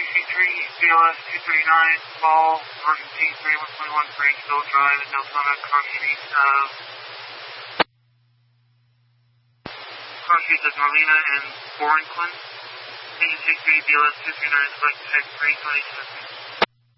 C3, BLS 239, Ball, version T3, 121 Breaksville Drive in Deltona, cross-streets of Norlena and Borington. Engine C3, BLS 239, select tech 327.